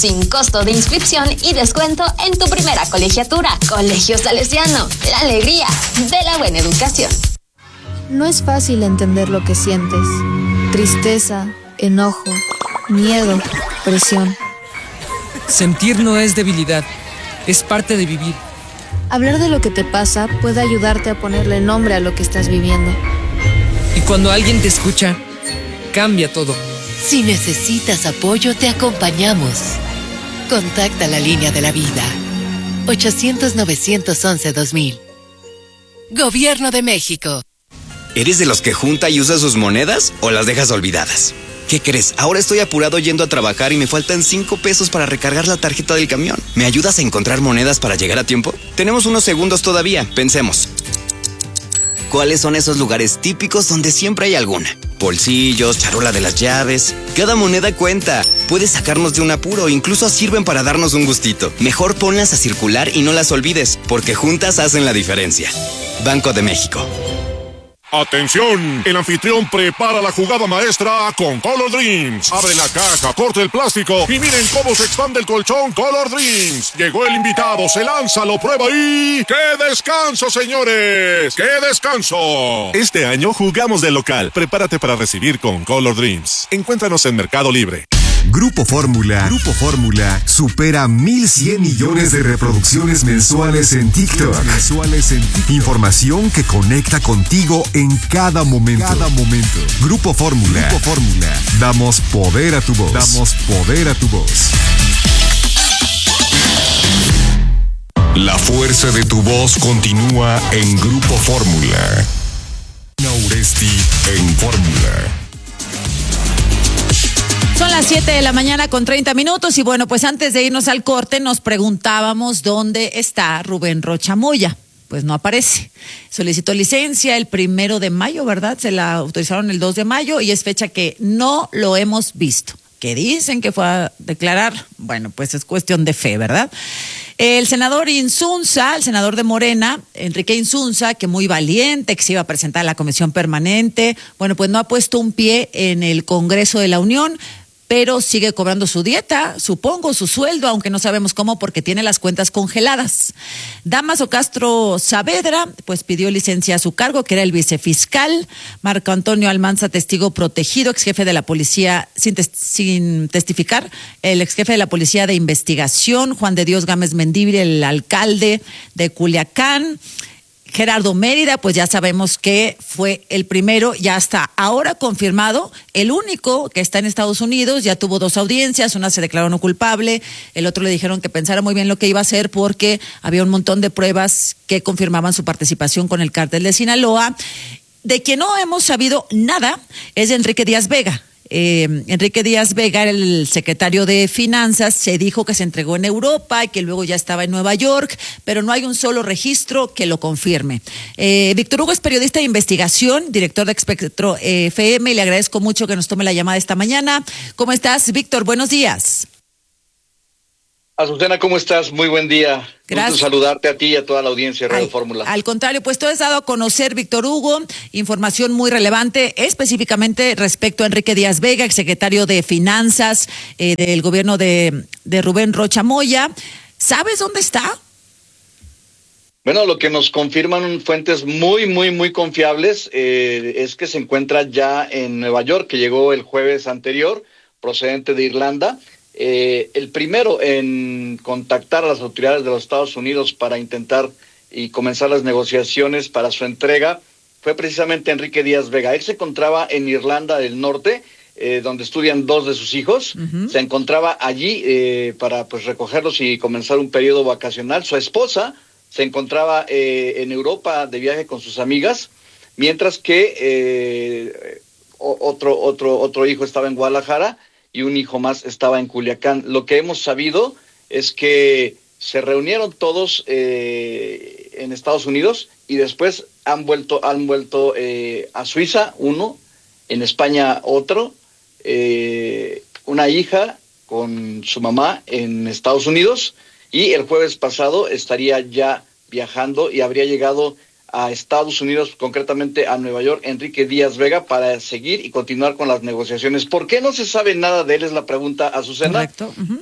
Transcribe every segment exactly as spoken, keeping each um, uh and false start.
sin costo de inscripción y descuento en tu primera colegiatura. Colegio Salesiano, la alegría de la buena educación. No es fácil entender lo que sientes. Tristeza, enojo, miedo, presión. Sentir no es debilidad, es parte de vivir. Hablar de lo que te pasa puede ayudarte a ponerle nombre a lo que estás viviendo. Y cuando alguien te escucha, cambia todo. Si necesitas apoyo, te acompañamos. Contacta la línea de la vida. ochocientos, novecientos once, dos mil. Gobierno de México. ¿Eres de los que junta y usa sus monedas o las dejas olvidadas? ¿Qué crees? Ahora estoy apurado yendo a trabajar y me faltan cinco pesos para recargar la tarjeta del camión. ¿Me ayudas a encontrar monedas para llegar a tiempo? Tenemos unos segundos todavía. Pensemos. ¿Cuáles son esos lugares típicos donde siempre hay alguna? Bolsillos, charola de las llaves. Cada moneda cuenta. Puede sacarnos de un apuro, incluso sirven para darnos un gustito. Mejor ponlas a circular y no las olvides, porque juntas hacen la diferencia. Banco de México. ¡Atención! El anfitrión prepara la jugada maestra con Color Dreams. Abre la caja, corta el plástico y miren cómo se expande el colchón Color Dreams. Llegó el invitado, se lanza, lo prueba y... ¡qué descanso, señores! ¡Qué descanso! Este año jugamos de local. Prepárate para recibir con Color Dreams. Encuéntranos en Mercado Libre. Grupo Fórmula, Grupo Fórmula supera mil cien millones de reproducciones mensuales en TikTok. Mensuales en TikTok. Información que conecta contigo en cada momento. Cada momento. Grupo Fórmula, Grupo Fórmula. Damos poder a tu voz. Damos poder a tu voz. La fuerza de tu voz continúa en Grupo Fórmula. Nauresti en Fórmula. Son las siete de la mañana con treinta minutos y bueno, pues antes de irnos al corte nos preguntábamos dónde está Rubén Rocha Moya. Pues no aparece. Solicitó licencia el primero de mayo, ¿verdad? Se la autorizaron el dos de mayo y es fecha que no lo hemos visto. Que dicen que fue a declarar, bueno, pues es cuestión de fe, ¿verdad? El senador Insunza, el senador de Morena, Enrique Insunza, que muy valiente, que se iba a presentar a la comisión permanente, bueno, pues no ha puesto un pie en el Congreso de la Unión, pero sigue cobrando su dieta, supongo, su sueldo, aunque no sabemos cómo porque tiene las cuentas congeladas. Damaso Castro Saavedra, pues pidió licencia a su cargo, que era el vicefiscal. Marco Antonio Almanza, testigo protegido, ex jefe de la policía, sin, tes- sin testificar, el ex jefe de la policía de investigación. Juan de Dios Gámez Mendívil, el alcalde de Culiacán. Gerardo Mérida, pues ya sabemos que fue el primero, ya hasta ahora confirmado, el único que está en Estados Unidos, ya tuvo dos audiencias, una se declaró no culpable, el otro le dijeron que pensara muy bien lo que iba a hacer porque había un montón de pruebas que confirmaban su participación con el cártel de Sinaloa. De quien no hemos sabido nada es de Enrique Díaz Vega. Eh, Enrique Díaz Vega, el secretario de Finanzas, se dijo que se entregó en Europa y que luego ya estaba en Nueva York, pero no hay un solo registro que lo confirme. Eh, Víctor Hugo es periodista de investigación, director de Espectro eh, F M, y le agradezco mucho que nos tome la llamada esta mañana. ¿Cómo estás, Víctor? Buenos días. Azucena, ¿cómo estás? Muy buen día. Gracias. Gusto saludarte a ti y a toda la audiencia de Radio Al, Fórmula. al contrario, pues tú has dado a conocer, Víctor Hugo, información muy relevante, específicamente respecto a Enrique Díaz Vega, exsecretario de Finanzas eh, del gobierno de, de Rubén Rocha Moya. ¿Sabes dónde está? Bueno, lo que nos confirman fuentes muy, muy, muy confiables eh, es que se encuentra ya en Nueva York, que llegó el jueves anterior, procedente de Irlanda. Eh, el primero en contactar a las autoridades de los Estados Unidos para intentar y comenzar las negociaciones para su entrega fue precisamente Enrique Díaz Vega. Él se encontraba en Irlanda del Norte, eh, donde estudian dos de sus hijos. Uh-huh. Se encontraba allí eh, para pues recogerlos y comenzar un periodo vacacional. Su esposa se encontraba eh, en Europa de viaje con sus amigas, mientras que eh, otro, otro, otro hijo estaba en Guadalajara y un hijo más estaba en Culiacán. Lo que hemos sabido es que se reunieron todos eh, en Estados Unidos y después han vuelto, han vuelto eh, a Suiza, uno, en España otro, eh, una hija con su mamá en Estados Unidos, y el jueves pasado estaría ya viajando y habría llegado a Estados Unidos, concretamente a Nueva York, Enrique Díaz Vega, para seguir y continuar con las negociaciones. ¿Por qué no se sabe nada de él? Es la pregunta, Azucena. Correcto. Uh-huh. Bueno,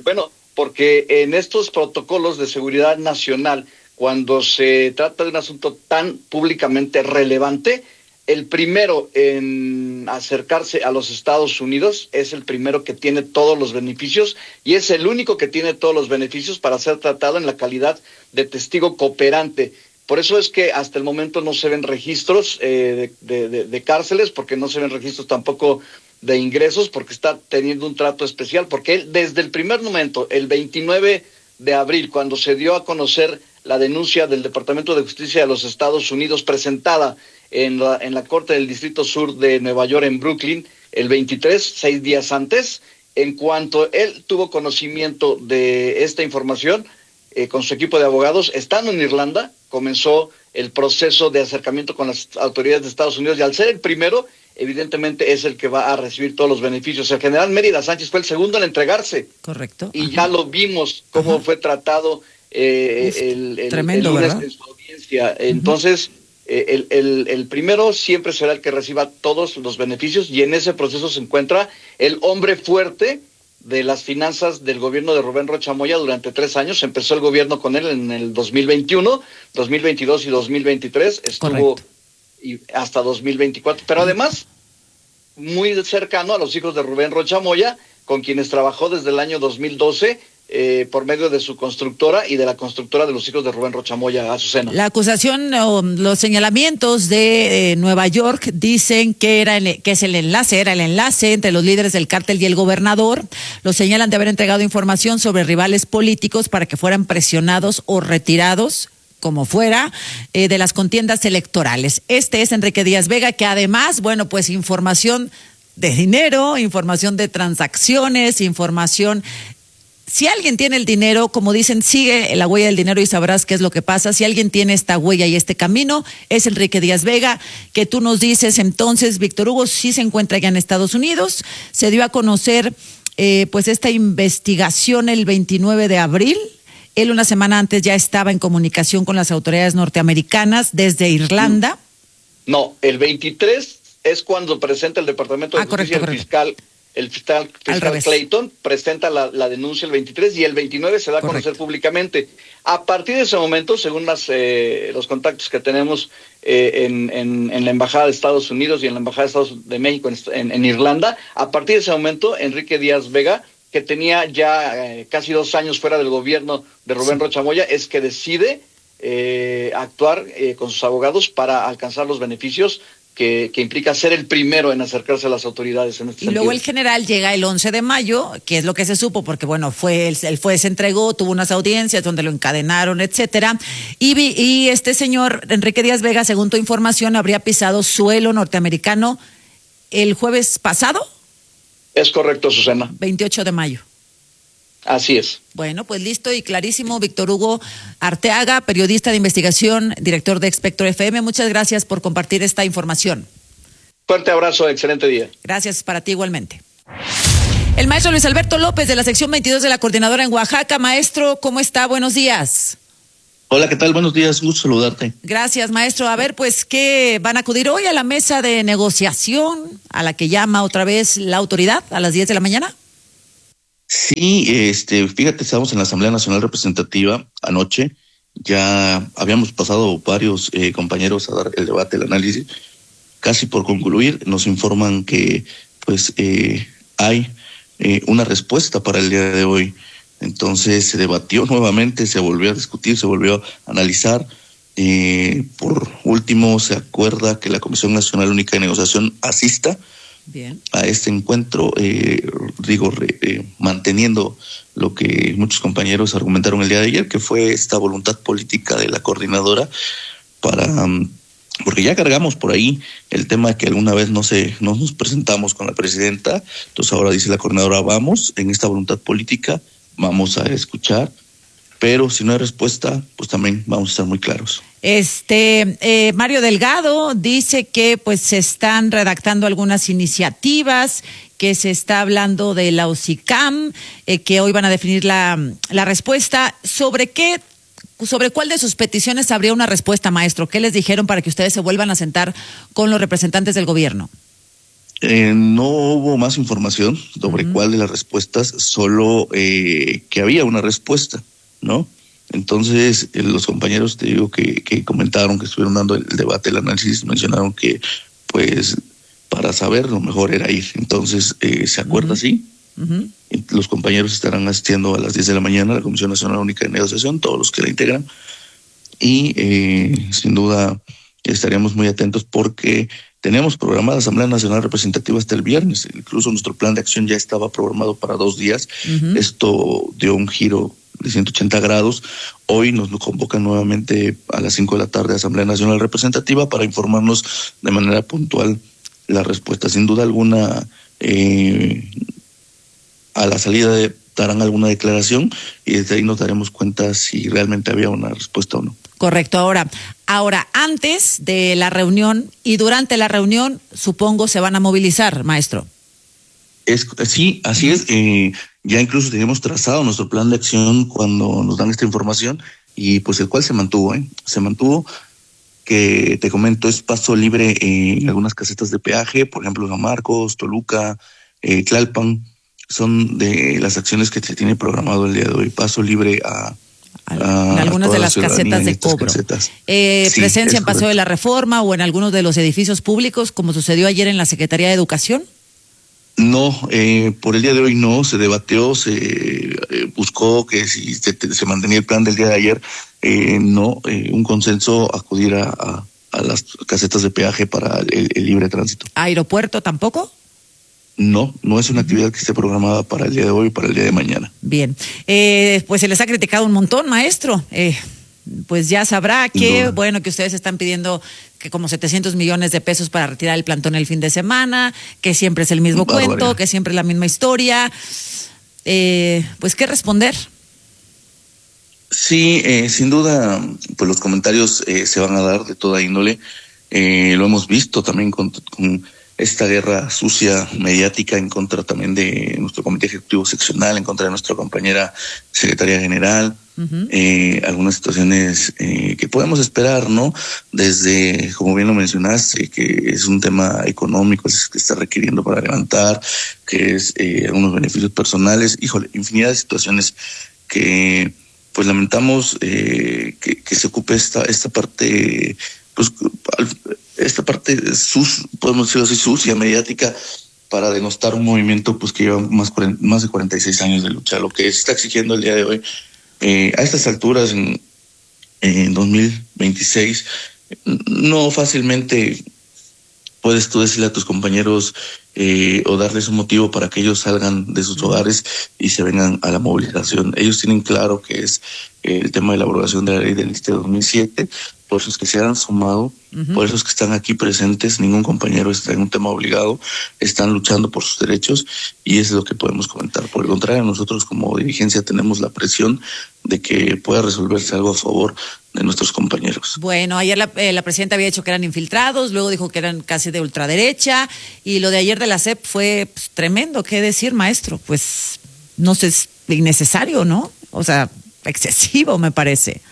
porque en estos protocolos de seguridad nacional, cuando se trata de un asunto tan públicamente relevante, el primero en acercarse a los Estados Unidos es el primero que tiene todos los beneficios y es el único que tiene todos los beneficios para ser tratado en la calidad de testigo cooperante. Por eso es que hasta el momento no se ven registros eh, de, de, de cárceles, porque no se ven registros tampoco de ingresos, porque está teniendo un trato especial, porque él desde el primer momento, el veintinueve de abril, cuando se dio a conocer la denuncia del Departamento de Justicia de los Estados Unidos presentada en la, en la Corte del Distrito Sur de Nueva York en Brooklyn, el veintitrés, seis días antes, en cuanto él tuvo conocimiento de esta información, eh, con su equipo de abogados, estando en Irlanda, comenzó el proceso de acercamiento con las autoridades de Estados Unidos, y al ser el primero, evidentemente es el que va a recibir todos los beneficios. El general Mérida Sánchez fue el segundo en entregarse. Correcto. Y Ajá. ya lo vimos cómo Ajá. fue tratado eh, Uf, el, el, tremendo, el lunes ¿verdad? en su audiencia. Entonces, eh, el, el, el primero siempre será el que reciba todos los beneficios, y en ese proceso se encuentra el hombre fuerte de las finanzas del gobierno de Rubén Rocha Moya durante tres años. Empezó el gobierno con él en el dos mil veintiuno, dos mil veintidós y dos mil veintitrés. Estuvo y hasta dos mil veinticuatro. Pero además, muy cercano a los hijos de Rubén Rocha Moya, con quienes trabajó desde el año dos mil doce eh, por medio de su constructora y de la constructora de los hijos de Rubén Rocha Moya, Azucena. La acusación o los señalamientos de eh, Nueva York dicen que era el, que es el enlace, era el enlace entre los líderes del cártel y el gobernador. Los señalan de haber entregado información sobre rivales políticos para que fueran presionados o retirados, como fuera, eh, de las contiendas electorales. Este es Enrique Díaz Vega, que además, bueno, pues información de dinero, información de transacciones, información. Si alguien tiene el dinero, como dicen, sigue la huella del dinero y sabrás qué es lo que pasa. Si alguien tiene esta huella y este camino, es Enrique Díaz Vega, que tú nos dices entonces, Víctor Hugo, sí se encuentra ya en Estados Unidos. Se dio a conocer eh, pues esta investigación el veintinueve de abril. Él una semana antes ya estaba en comunicación con las autoridades norteamericanas desde Irlanda. No, el veintitrés es cuando presenta el Departamento de ah, Justicia, correcto, el fiscal, el fiscal, fiscal Clayton presenta la, la denuncia el veintitrés y el veintinueve se da a correcto. conocer públicamente. A partir de ese momento, según las, eh, los contactos que tenemos eh, en, en, en la Embajada de Estados Unidos y en la Embajada de Estados de México en, en, en Irlanda, a partir de ese momento, Enrique Díaz Vega, que tenía ya eh, casi dos años fuera del gobierno de Rubén sí. Rocha Moya, es que decide eh, actuar eh, con sus abogados para alcanzar los beneficios que, que implica ser el primero en acercarse a las autoridades en este y sentido. Luego el general llega el once de mayo, que es lo que se supo, porque bueno, fue el, el juez se entregó, tuvo unas audiencias donde lo encadenaron, etcétera, y, y este señor Enrique Díaz Vega, según tu información, habría pisado suelo norteamericano el jueves pasado. Es correcto, Susana. veintiocho de mayo. Así es. Bueno, pues listo y clarísimo. Víctor Hugo Arteaga, periodista de investigación, director de Espectro F M. Muchas gracias por compartir esta información. Fuerte abrazo, excelente día. Gracias para ti igualmente. El maestro Luis Alberto López de la sección veintidós de la Coordinadora en Oaxaca. Maestro, ¿cómo está? Buenos días. Hola, ¿qué tal? Buenos días, gusto saludarte. Gracias, maestro. A ver, pues, ¿qué van a acudir hoy a la mesa de negociación a la que llama otra vez la autoridad a las diez de la mañana? Sí, este, fíjate, estábamos en la Asamblea Nacional Representativa anoche, ya habíamos pasado varios eh, compañeros a dar el debate, el análisis, casi por concluir, nos informan que pues eh, hay eh, una respuesta para el día de hoy. Entonces se debatió nuevamente, se volvió a discutir, se volvió a analizar. Eh, por último, se acuerda que la Comisión Nacional Única de Negociación asista Bien. a este encuentro, eh, digo, re, eh, manteniendo lo que muchos compañeros argumentaron el día de ayer, que fue esta voluntad política de la coordinadora para... Um, porque ya cargamos por ahí el tema que alguna vez no se, no nos presentamos con la presidenta, entonces ahora dice la coordinadora, vamos en esta voluntad política, vamos a escuchar, pero si no hay respuesta, pues también vamos a estar muy claros. Este eh, Mario Delgado dice que pues se están redactando algunas iniciativas, que se está hablando de la UCICAM, eh, que hoy van a definir la, la respuesta. ¿Sobre qué, sobre cuál de sus peticiones habría una respuesta, maestro? ¿Qué les dijeron para que ustedes se vuelvan a sentar con los representantes del gobierno? Eh, no hubo más información sobre uh-huh. cuál de las respuestas, solo eh, que había una respuesta, ¿no? Entonces, eh, los compañeros, te digo, que, que comentaron, que estuvieron dando el debate, el análisis, mencionaron que, pues, para saber, lo mejor era ir. Entonces, eh, se acuerda uh-huh. así. Uh-huh. Los compañeros estarán asistiendo a las diez de la mañana a la Comisión Nacional Única de Negociación, todos los que la integran. Y, eh, sin duda, estaríamos muy atentos porque tenemos programada Asamblea Nacional Representativa hasta el viernes. Incluso nuestro plan de acción ya estaba programado para dos días. Uh-huh. Esto dio un giro de ciento ochenta grados. Hoy nos convocan nuevamente a las cinco de la tarde a Asamblea Nacional Representativa para informarnos de manera puntual la respuesta. Sin duda alguna, eh, a la salida de, darán alguna declaración y desde ahí nos daremos cuenta si realmente había una respuesta o no. Correcto. Ahora, ahora antes de la reunión y durante la reunión, supongo se van a movilizar, maestro. Es, sí, así es. Eh, ya incluso teníamos trazado nuestro plan de acción cuando nos dan esta información y pues el cual se mantuvo, ¿eh? Se mantuvo, que te comento, es paso libre en algunas casetas de peaje, por ejemplo, San Marcos, Toluca, eh, Tlalpan, son de las acciones que se tiene programado el día de hoy, paso libre a... en algunas de las casetas de cobro. Casetas. Eh, sí, ¿Presencia en Paseo correcto. de la Reforma o en algunos de los edificios públicos, como sucedió ayer en la Secretaría de Educación? No, eh, por el día de hoy no, se debatió, se eh, buscó que si se, se mantenía el plan del día de ayer, eh, no, eh, un consenso acudir a, a, a las casetas de peaje para el, el libre tránsito. ¿Aeropuerto tampoco? No, no es una actividad que esté programada para el día de hoy y para el día de mañana. Bien, eh, pues se les ha criticado un montón, maestro. Eh, pues ya sabrá que, no. bueno, que ustedes están pidiendo que como setecientos millones de pesos para retirar el plantón el fin de semana, que siempre es el mismo Barbaridad. cuento, que siempre es la misma historia. Eh, pues, ¿qué responder? Sí, eh, sin duda, pues los comentarios eh, se van a dar de toda índole. Eh, lo hemos visto también con... con esta guerra sucia mediática en contra también de nuestro comité ejecutivo seccional, en contra de nuestra compañera secretaria general, uh-huh. eh, algunas situaciones eh, que podemos esperar, ¿no? Desde, como bien lo mencionaste, que es un tema económico es que está requiriendo para levantar, que es eh, algunos beneficios personales, híjole, infinidad de situaciones que pues lamentamos eh, que, que se ocupe esta, esta parte, pues esta parte sus, podemos decirlo así, sucia, mediática, para denostar un movimiento pues que lleva más, más de cuarenta y seis años de lucha. Lo que se está exigiendo el día de hoy, eh, a estas alturas, en, en dos mil veintiséis, no fácilmente puedes tú decirle a tus compañeros eh, o darles un motivo para que ellos salgan de sus hogares y se vengan a la movilización. Ellos tienen claro que es eh, el tema de la abrogación de la ley del I S S S T E dos mil siete, por esos que se han sumado, uh-huh. por esos que están aquí presentes, ningún compañero está en un tema obligado, están luchando por sus derechos y eso es lo que podemos comentar. Por el contrario, nosotros como dirigencia tenemos la presión de que pueda resolverse algo a favor de nuestros compañeros. Bueno, ayer la, eh, la presidenta había dicho que eran infiltrados, luego dijo que eran casi de ultraderecha y lo de ayer de la C E P fue pues, tremendo. ¿Qué decir, maestro? Pues no sé, es innecesario, ¿no? O sea, excesivo me parece.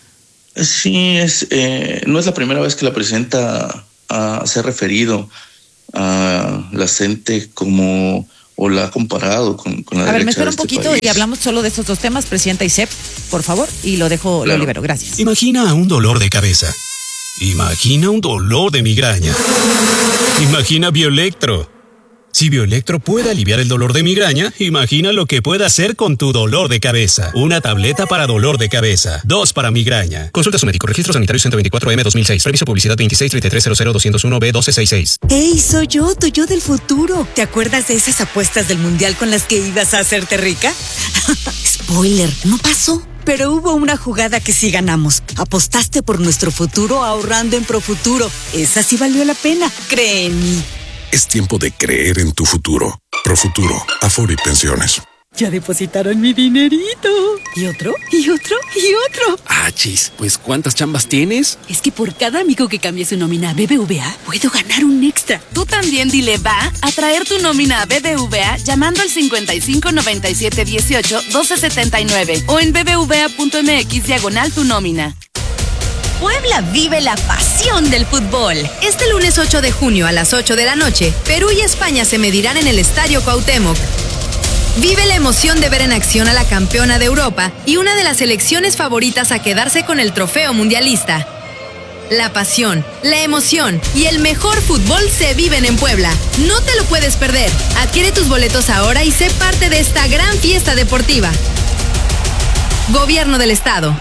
Sí, es eh, no es la primera vez que la presidenta uh, se ha referido a la gente como, o la ha comparado con, con la derecha. A ver, me espera un este poquito país. Y hablamos solo de estos dos temas, presidenta y C E P, por favor, y lo dejo, claro. Lo libero, gracias. Imagina un dolor de cabeza. Imagina un dolor de migraña. Imagina Bioelectro. Si Bioelectro puede aliviar el dolor de migraña, imagina lo que puede hacer con tu dolor de cabeza. Una tableta para dolor de cabeza. Dos para migraña. Consulta a su médico. Registro sanitario ciento veinticuatro M dos mil seis. Previso publicidad veintiséis treinta y tres cero cero doscientos uno B doce sesenta y seis. ¡Ey, soy yo, tu yo del futuro! ¿Te acuerdas de esas apuestas del mundial con las que ibas a hacerte rica? Spoiler, no pasó. Pero hubo una jugada que sí ganamos. Apostaste por nuestro futuro ahorrando en Profuturo. Esa sí valió la pena. Cree en mí. Es tiempo de creer en tu futuro. Profuturo, Afore y Pensiones. Ya depositaron mi dinerito. ¿Y otro? ¿Y otro? ¿Y otro? Ah, chis, pues ¿cuántas chambas tienes? Es que por cada amigo que cambie su nómina a B B V A, puedo ganar un extra. Tú también dile va a traer tu nómina a B B V A llamando al cincuenta y cinco noventa y siete dieciocho doce setenta y nueve o en bbva.mx diagonal tu nómina. Puebla vive la pasión del fútbol. Este lunes ocho de junio a las ocho de la noche, Perú y España se medirán en el Estadio Cuauhtémoc. Vive la emoción de ver en acción a la campeona de Europa y una de las selecciones favoritas a quedarse con el trofeo mundialista. La pasión, la emoción y el mejor fútbol se viven en Puebla. No te lo puedes perder. Adquiere tus boletos ahora y sé parte de esta gran fiesta deportiva. Gobierno del Estado.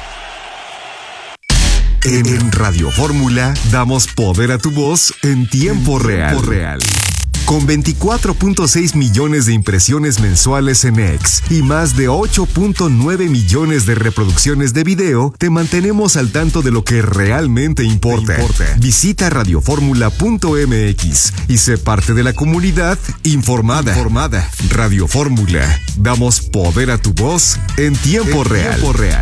En Radio Fórmula damos poder a tu voz en tiempo real. Tiempo real. Con veinticuatro punto seis millones de impresiones mensuales en X y más de ocho punto nueve millones de reproducciones de video, te mantenemos al tanto de lo que realmente importa. importa. Visita radio fórmula punto m x y sé parte de la comunidad informada. informada. Radio Fórmula. Damos poder a tu voz en tiempo en real. Tiempo real.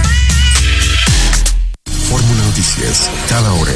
Fórmula Noticias, cada hora.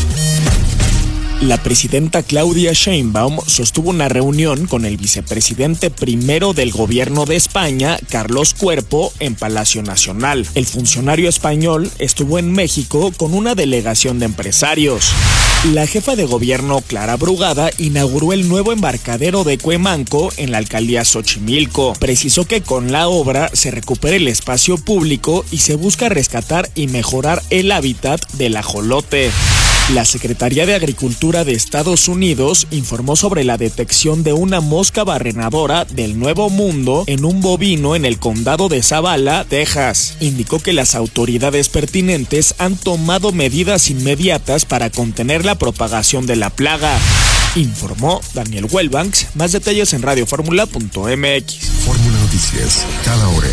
La presidenta Claudia Sheinbaum sostuvo una reunión con el vicepresidente primero del gobierno de España, Carlos Cuerpo, en Palacio Nacional. El funcionario español estuvo en México con una delegación de empresarios. La jefa de gobierno, Clara Brugada, inauguró el nuevo embarcadero de Cuemanco en la alcaldía Xochimilco. Precisó que con la obra se recupera el espacio público y se busca rescatar y mejorar el hábitat del ajolote. La Secretaría de Agricultura de Estados Unidos informó sobre la detección de una mosca barrenadora del Nuevo Mundo en un bovino en el condado de Zavala, Texas. Indicó que las autoridades pertinentes han tomado medidas inmediatas para contener la propagación de la plaga. Informó Daniel Wellbanks. Más detalles en radio fórmula punto m x. Fórmula Noticias, cada hora.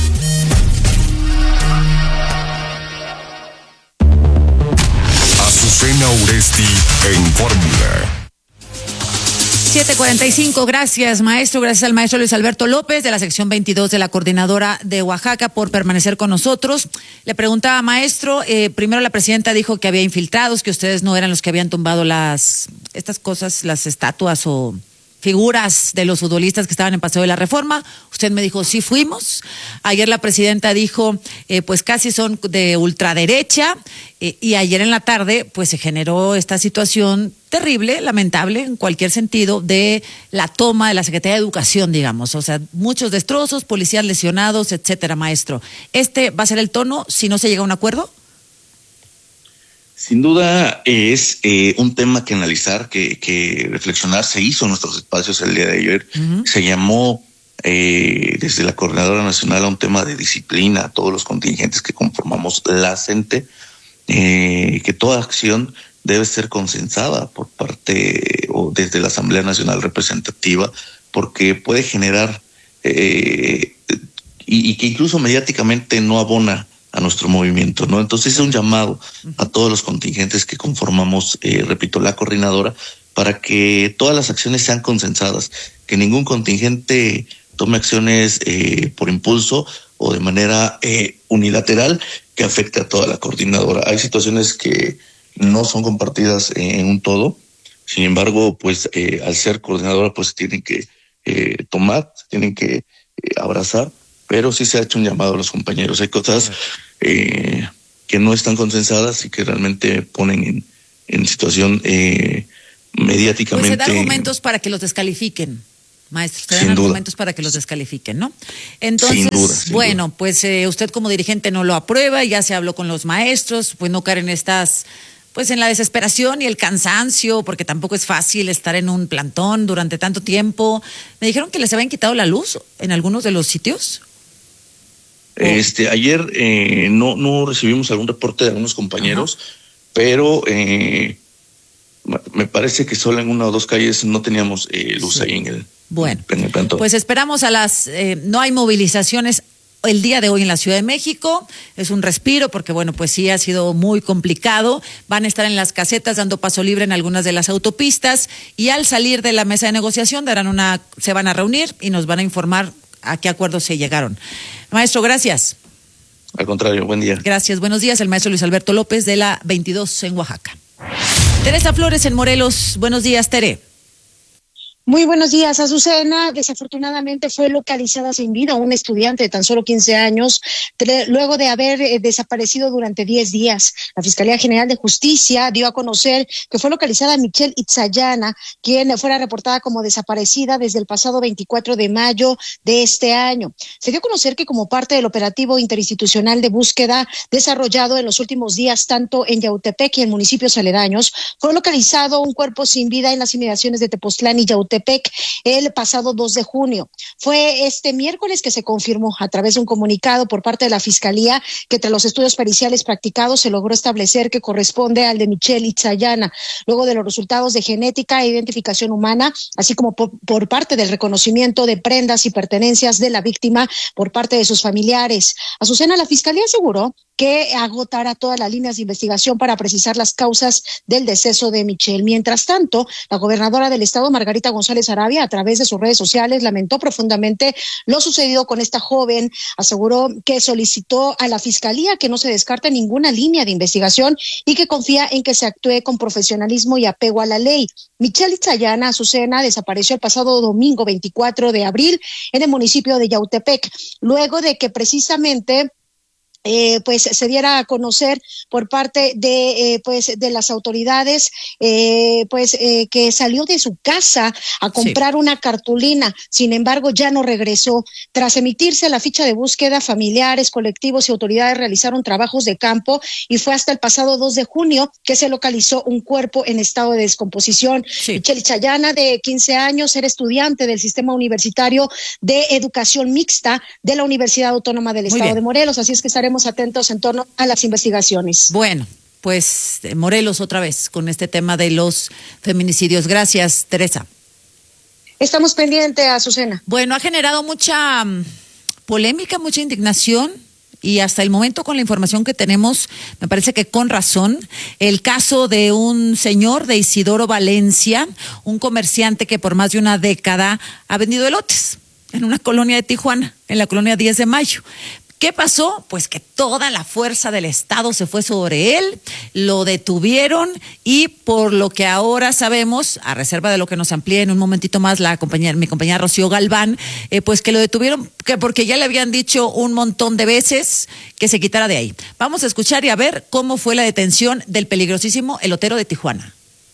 Azucena Uresti en Fórmula. siete cuarenta y cinco, gracias maestro, gracias al maestro Luis Alberto López de la sección veintidós de la Coordinadora de Oaxaca por permanecer con nosotros. Le preguntaba, maestro, eh, primero la presidenta dijo que había infiltrados, que ustedes no eran los que habían tumbado las, estas cosas, las estatuas o figuras de los futbolistas que estaban en Paseo de la Reforma. Usted me dijo, sí fuimos. Ayer la presidenta dijo, eh, pues casi son de ultraderecha. Eh, y ayer en la tarde, pues se generó esta situación terrible, lamentable, en cualquier sentido, de la toma de la Secretaría de Educación, digamos. O sea, muchos destrozos, policías lesionados, etcétera, maestro. ¿Este va a ser el tono si no se llega a un acuerdo? Sin duda es eh, un tema que analizar, que, que reflexionar. Se hizo en nuestros espacios el día de ayer. Uh-huh. Se llamó eh, desde la Coordinadora Nacional a un tema de disciplina a todos los contingentes que conformamos la CENTE, eh, que toda acción debe ser consensada por parte o desde la Asamblea Nacional Representativa, porque puede generar eh, y, y que incluso mediáticamente no abona a nuestro movimiento, ¿no? Entonces es un llamado a todos los contingentes que conformamos, eh, repito, la coordinadora, para que todas las acciones sean consensadas, que ningún contingente tome acciones eh, por impulso o de manera eh, unilateral que afecte a toda la coordinadora. Hay situaciones que no son compartidas en un todo, sin embargo, pues eh, al ser coordinadora, pues tienen que eh, tomar, tienen que eh, abrazar, pero sí se ha hecho un llamado a los compañeros. Hay cosas eh, que no están consensadas y que realmente ponen en, en situación eh, mediáticamente. Pues se dan argumentos para que los descalifiquen, maestro. Se dan argumentos para que los descalifiquen, ¿no? Entonces, sin duda, sin bueno, duda. pues eh, usted como dirigente no lo aprueba, ya se habló con los maestros, pues no caer en estas, pues en la desesperación y el cansancio, porque tampoco es fácil estar en un plantón durante tanto tiempo. Me dijeron que les habían quitado la luz en algunos de los sitios. Este, ayer eh, no, no recibimos algún reporte de algunos compañeros, uh-huh. pero eh, me parece que solo en una o dos calles no teníamos eh, luz sí. ahí en el, bueno, en el plantón. Pues esperamos a las, eh, no hay movilizaciones el día de hoy en la Ciudad de México, es un respiro porque bueno, pues sí ha sido muy complicado, van a estar en las casetas dando paso libre en algunas de las autopistas y al salir de la mesa de negociación darán una, se van a reunir y nos van a informar a qué acuerdos se llegaron. Maestro, gracias. Al contrario, buen día. Gracias, buenos días. El maestro Luis Alberto López de la veintidós en Oaxaca. Teresa Flores en Morelos, buenos días, Tere. Muy buenos días, Azucena. Desafortunadamente fue localizada sin vida un estudiante de tan solo quince años, tre- luego de haber eh, desaparecido durante diez días. La Fiscalía General de Justicia dio a conocer que fue localizada Michelle Itzayana, quien fuera reportada como desaparecida desde el pasado veinticuatro de mayo de este año. Se dio a conocer que como parte del operativo interinstitucional de búsqueda desarrollado en los últimos días, tanto en Yautepec y en municipios aledaños, fue localizado un cuerpo sin vida en las inmediaciones de Tepoztlán y Yautepec el pasado dos de junio. Fue este miércoles que se confirmó a través de un comunicado por parte de la Fiscalía que tras los estudios periciales practicados se logró establecer que corresponde al de Michelle Itzayana, luego de los resultados de genética e identificación humana, así como por, por parte del reconocimiento de prendas y pertenencias de la víctima por parte de sus familiares. Azucena, la Fiscalía aseguró que agotará todas las líneas de investigación para precisar las causas del deceso de Michelle. Mientras tanto, la gobernadora del estado, Margarita González Arabia, a través de sus redes sociales, lamentó profundamente lo sucedido con esta joven. Aseguró que solicitó a la Fiscalía que no se descarte ninguna línea de investigación y que confía en que se actúe con profesionalismo y apego a la ley. Michelle Itzayana, Azucena, desapareció el pasado domingo veinticuatro de abril en el municipio de Yautepec, luego de que precisamente Eh, pues se diera a conocer por parte de eh, pues de las autoridades eh, pues eh, que salió de su casa a comprar sí. una cartulina. Sin embargo, ya no regresó. Tras emitirse la ficha de búsqueda, familiares, colectivos y autoridades realizaron trabajos de campo y fue hasta el pasado dos de junio que se localizó un cuerpo en estado de descomposición. Sí. Michelle Itzayana, de quince años, era estudiante del Sistema Universitario de Educación Mixta de la Universidad Autónoma del Estado de Morelos, así es que estaremos atentos en torno a las investigaciones. Bueno, pues Morelos otra vez con este tema de los feminicidios. Gracias, Teresa. Estamos pendientes, Azucena. Bueno, ha generado mucha um, polémica, mucha indignación y hasta el momento con la información que tenemos, me parece que con razón, el caso de un señor de Isidoro Valencia, un comerciante que por más de una década ha vendido elotes en una colonia de Tijuana, en la colonia diez de mayo. ¿Qué pasó? Pues que toda la fuerza del Estado se fue sobre él, lo detuvieron y por lo que ahora sabemos, a reserva de lo que nos amplíe en un momentito más la compañera, mi compañera Rocío Galván, eh, pues que lo detuvieron que porque ya le habían dicho un montón de veces que se quitara de ahí. Vamos a escuchar y a ver cómo fue la detención del peligrosísimo elotero de Tijuana.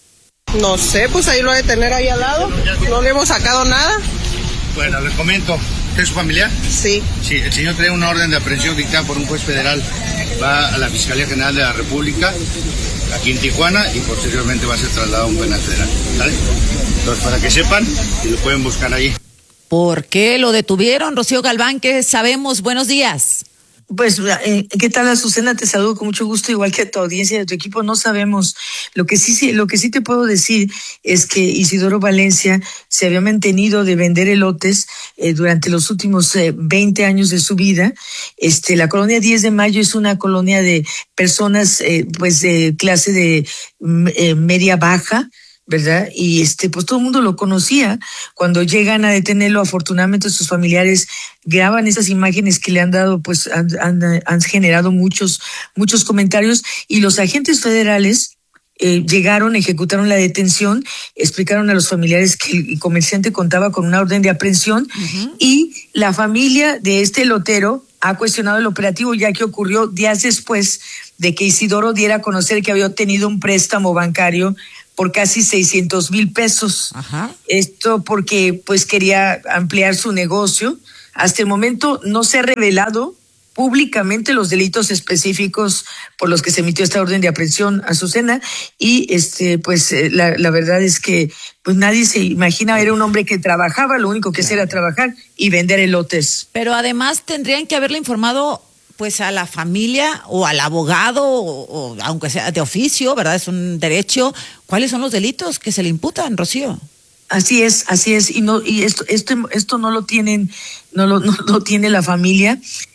No sé, pues ahí lo ha de tener ahí al lado, no le hemos sacado nada. Bueno, le comento. ¿Usted es su familiar? Sí. Sí, el señor trae una orden de aprehensión dictada por un juez federal. Va a la Fiscalía General de la República, aquí en Tijuana, y posteriormente va a ser trasladado a un penal federal. ¿Sale? Entonces, para que sepan, y lo pueden buscar ahí. ¿Por qué lo detuvieron, Rocío Galván? ¿Qué sabemos? Buenos días. Pues, eh, ¿qué tal, Azucena? Te saludo con mucho gusto, igual que a tu audiencia y a tu equipo. No sabemos. Lo que sí, sí, lo que sí te puedo decir es que Isidoro Valencia se había mantenido de vender elotes eh, durante los últimos eh, veinte años de su vida. Este, la colonia diez de mayo es una colonia de personas, eh, pues, de clase de eh, media baja, ¿verdad? Y este, pues todo el mundo lo conocía. Cuando llegan a detenerlo, afortunadamente sus familiares graban esas imágenes que le han dado, pues han, han, han generado muchos, muchos comentarios, y los agentes federales eh, llegaron, ejecutaron la detención, explicaron a los familiares que el comerciante contaba con una orden de aprehensión, uh-huh. y la familia de este elotero ha cuestionado el operativo, ya que ocurrió días después de que Isidoro diera a conocer que había obtenido un préstamo bancario por casi seiscientos mil pesos. Ajá. Esto porque pues quería ampliar su negocio. Hasta el momento no se ha revelado públicamente los delitos específicos por los que se emitió esta orden de aprehensión, Azucena, y este pues la, la verdad es que pues nadie se imagina, era un hombre que trabajaba, lo único que hacía era trabajar y vender elotes. Pero además tendrían que haberle informado pues a la familia o al abogado, o, o aunque sea de oficio, ¿verdad? Es un derecho. ¿Cuáles son los delitos que se le imputan, Rocío? Así es, así es, y no, y esto, esto, esto no lo tienen, no lo, no lo tiene la familia.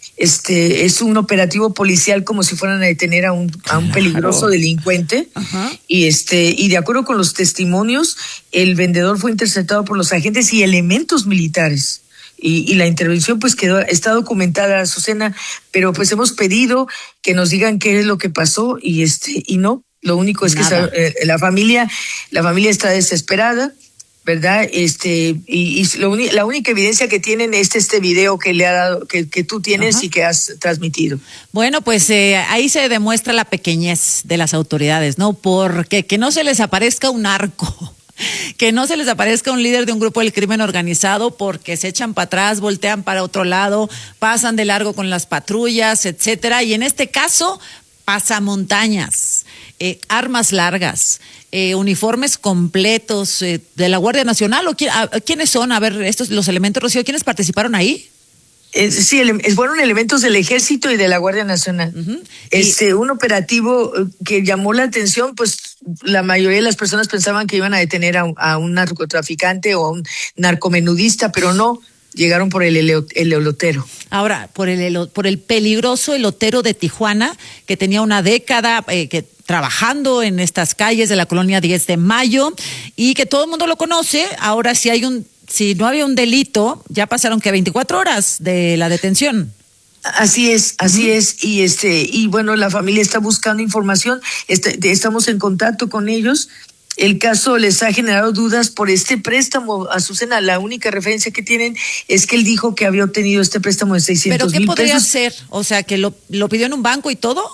Este es un operativo policial como si fueran a detener a un, a un peligroso delincuente. Ajá. Y este, y de acuerdo con los testimonios, el vendedor fue interceptado por los agentes y elementos militares. Y, y la intervención pues quedó, está documentada, Azucena, pero pues hemos pedido que nos digan qué es lo que pasó y este, y no, lo único es Nada. que esa, eh, la familia, la familia está desesperada, ¿verdad? Este, y, y lo uni- la única evidencia que tienen es este video que le ha dado, que, que tú tienes. Ajá. Y que has transmitido. Bueno, pues eh, ahí se demuestra la pequeñez de las autoridades, ¿no? Porque que no se les aparezca un narco, que no se les aparezca un líder de un grupo del crimen organizado, porque se echan para atrás, voltean para otro lado, pasan de largo con las patrullas, etcétera. Y en este caso, pasamontañas, eh, armas largas, eh, uniformes completos eh, de la Guardia Nacional. ¿O qui- a, ¿Quiénes son? A ver, estos los elementos, Rocío, ¿quiénes participaron ahí? Eh, sí, ele- fueron elementos del Ejército y de la Guardia Nacional. Uh-huh. Este, y... un operativo que llamó la atención, pues la mayoría de las personas pensaban que iban a detener a un, a un narcotraficante o a un narcomenudista, pero no. Llegaron por el, eleo, el elotero. Ahora, por el, elo, por el peligroso elotero de Tijuana, que tenía una década eh, que trabajando en estas calles de la colonia diez de mayo, y que todo el mundo lo conoce. Ahora, si hay un, si no había un delito, ya pasaron que veinticuatro horas de la detención. Así es, así uh-huh. es, y este, y bueno, la familia está buscando información, este, estamos en contacto con ellos. El caso les ha generado dudas por este préstamo, Azucena. La única referencia que tienen es que él dijo que había obtenido este préstamo de seiscientos mil pesos. ¿Pero qué podría ser? O sea, ¿que lo, lo pidió en un banco y todo?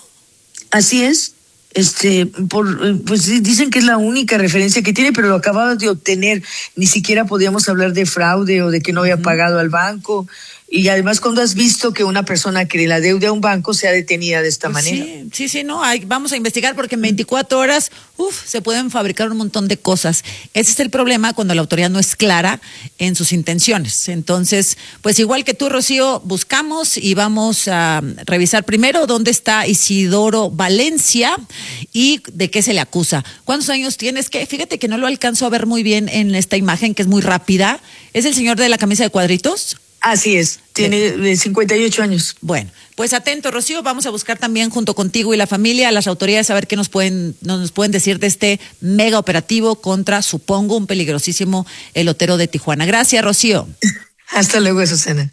Así es. Este, por, pues dicen que es la única referencia que tiene, pero lo acababa de obtener. Ni siquiera podíamos hablar de fraude o de que no había uh-huh. pagado al banco. Y además, cuando has visto que una persona que le adeuda a un banco sea detenida de esta pues manera. Sí, sí, sí, no, hay, vamos a investigar porque en veinticuatro horas, uf, se pueden fabricar un montón de cosas. Ese es el problema cuando la autoridad no es clara en sus intenciones. Entonces, pues igual que tú, Rocío, buscamos y vamos a revisar primero dónde está Isidoro Valencia y de qué se le acusa. ¿Cuántos años tienes? Que fíjate que no lo alcanzo a ver muy bien en esta imagen, que es muy rápida. ¿Es el señor de la camisa de cuadritos? Así es, tiene de cincuenta y ocho años. Bueno, pues atento, Rocío, vamos a buscar también junto contigo y la familia a las autoridades a ver qué nos pueden, nos pueden decir de este mega operativo contra, supongo, un peligrosísimo elotero de Tijuana. Gracias, Rocío. Hasta luego, Susana.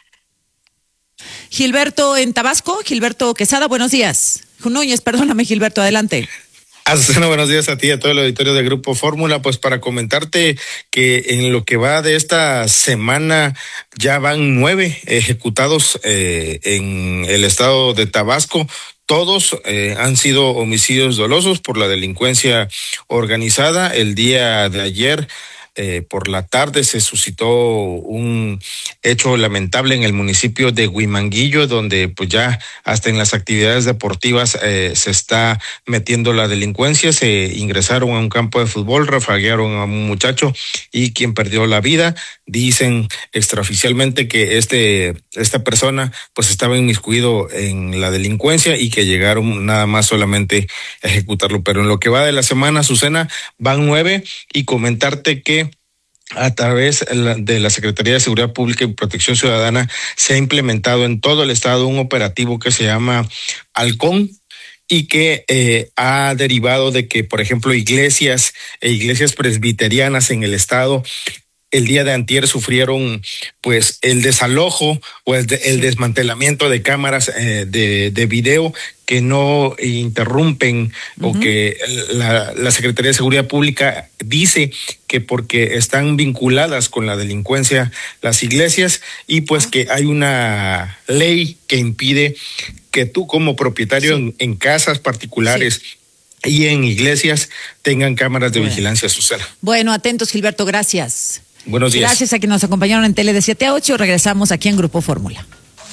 Gilberto en Tabasco, Gilberto Quesada, buenos días. Núñez, perdóname, Gilberto, adelante. Azucena, buenos días a ti y a todo el auditorio de Grupo Fórmula. Pues para comentarte que en lo que va de esta semana ya van nueve ejecutados eh, en el estado de Tabasco. Todos eh, han sido homicidios dolosos por la delincuencia organizada. El día de ayer, Eh, por la tarde, se suscitó un hecho lamentable en el municipio de Huimanguillo, donde pues ya hasta en las actividades deportivas eh, se está metiendo la delincuencia. Se ingresaron a un campo de fútbol, rafaguearon a un muchacho y quien perdió la vida. Dicen extraoficialmente que este esta persona pues estaba inmiscuido en la delincuencia y que llegaron nada más solamente a ejecutarlo. Pero en lo que va de la semana, Azucena, van nueve, y comentarte que a través de la Secretaría de Seguridad Pública y Protección Ciudadana se ha implementado en todo el estado un operativo que se llama Halcón, y que eh, ha derivado de que, por ejemplo, iglesias e iglesias presbiterianas en el estado el día de antier sufrieron pues el desalojo o el, de, el desmantelamiento de cámaras eh, de, de video que no interrumpen, uh-huh. o que la, la Secretaría de Seguridad Pública dice que porque están vinculadas con la delincuencia las iglesias, y pues que hay una ley que impide que tú como propietario sí. en, en casas particulares sí. y en iglesias tengan cámaras de bueno. vigilancia, Susana. Bueno, atentos, Gilberto, gracias. Buenos días. Gracias a quienes nos acompañaron en Tele de siete a ocho. Regresamos aquí en Grupo Fórmula.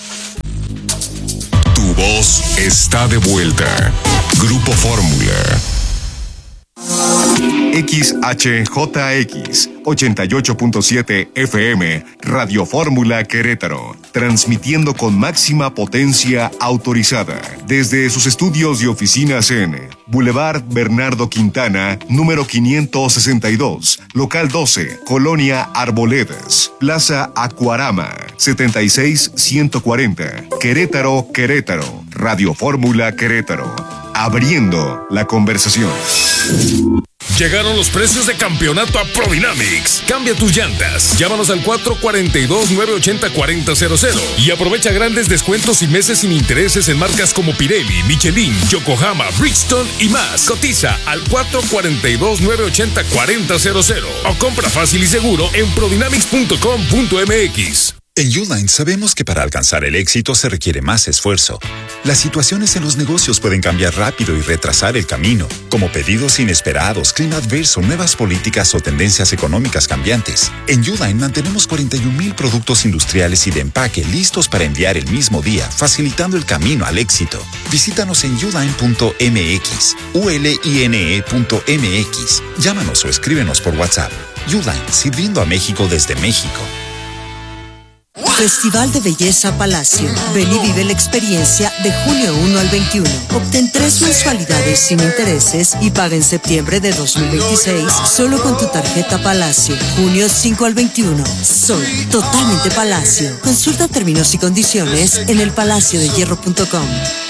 Tu voz está de vuelta. Grupo Fórmula. X H J X ochenta y ocho punto siete F M, Radio Fórmula Querétaro, transmitiendo con máxima potencia autorizada desde sus estudios y oficinas en Boulevard Bernardo Quintana, número quinientos sesenta y dos, local doce, Colonia Arboledas, Plaza Acuarama, setenta y seis ciento cuarenta, Querétaro, Querétaro, Radio Fórmula Querétaro, abriendo la conversación. Llegaron los precios de campeonato a Prodynamics. Cambia tus llantas. Llámanos al cuatro cuatro dos, nueve ocho cero, cuatro cero cero y aprovecha grandes descuentos y meses sin intereses en marcas como Pirelli, Michelin, Yokohama, Bridgestone y más. Cotiza al cuatro cuatro dos, nueve ocho cero, cuatro cero cero o compra fácil y seguro en prodynamics punto com punto m x. En Uline sabemos que para alcanzar el éxito se requiere más esfuerzo. Las situaciones en los negocios pueden cambiar rápido y retrasar el camino, como pedidos inesperados, clima adverso, nuevas políticas o tendencias económicas cambiantes. En Uline mantenemos cuarenta y un mil productos industriales y de empaque listos para enviar el mismo día, facilitando el camino al éxito. Visítanos en uline punto m x, u l i n e punto m x. Llámanos o escríbenos por WhatsApp. Uline, sirviendo a México desde México. Festival de Belleza Palacio. Ven y vive la experiencia de junio uno al veintiuno. Obtén tres mensualidades sin intereses y paga en septiembre de dos mil veintiséis solo con tu tarjeta Palacio. junio cinco al veintiuno. Soy totalmente Palacio. Consulta términos y condiciones en el palacio de hierro punto com.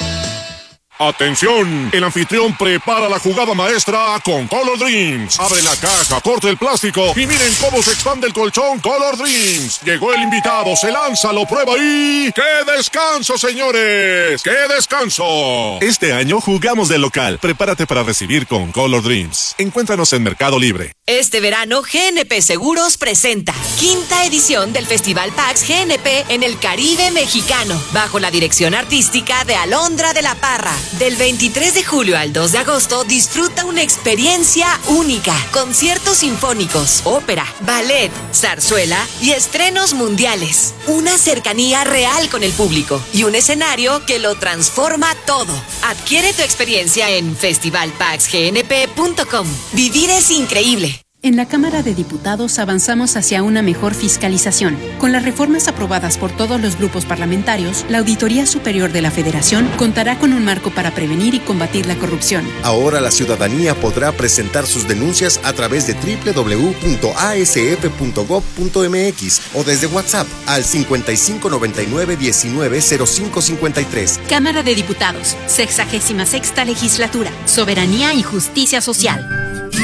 ¡Atención! El anfitrión prepara la jugada maestra con Color Dreams. Abre la caja, corta el plástico y miren cómo se expande el colchón Color Dreams. Llegó el invitado, se lanza, lo prueba y... ¡qué descanso, señores! ¡Qué descanso! Este año jugamos de local. Prepárate para recibir con Color Dreams. Encuéntranos en Mercado Libre. Este verano, G N P Seguros presenta quinta edición del Festival Pax G N P en el Caribe mexicano, bajo la dirección artística de Alondra de la Parra. Del veintitrés de julio al dos de agosto, disfruta una experiencia única. Conciertos sinfónicos, ópera, ballet, zarzuela y estrenos mundiales. Una cercanía real con el público y un escenario que lo transforma todo. Adquiere tu experiencia en festival pax g n p punto com. Vivir es increíble. En la Cámara de Diputados avanzamos hacia una mejor fiscalización. Con las reformas aprobadas por todos los grupos parlamentarios, la Auditoría Superior de la Federación contará con un marco para prevenir y combatir la corrupción. Ahora la ciudadanía podrá presentar sus denuncias a través de doble u doble u doble u punto a s f punto gob punto m x o desde WhatsApp al cincuenta y cinco noventa y nueve diecinueve cero cinco cincuenta y tres. Cámara de Diputados, sexagésima sexta legislatura, soberanía y justicia social.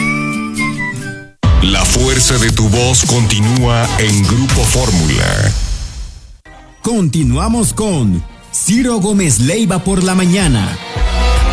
La fuerza de tu voz continúa en Grupo Fórmula. Continuamos con Ciro Gómez Leiva por la mañana.